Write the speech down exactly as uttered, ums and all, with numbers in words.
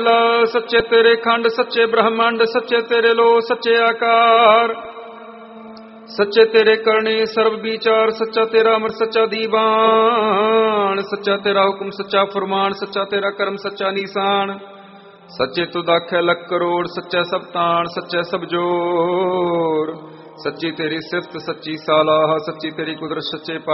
सच्चे तेरे खंड सच्चे ब्रह्मांड सच्चे तेरे लो सच्चे आकार सच्चे तेरे करने सर्व विचार सच्चा तेरा अमर सच्चा दीवान सच्चा तेरा हुक्म सच्चा फरमान सच्चा तेरा कर्म सच्चा निशान सच्चे तुद आखे लख करोड़ सच्चा सब तान सच्चा सब जोर सच्ची तेरी सिफत सच्ची सालाह सच्ची तेरी कुदरत सच्चे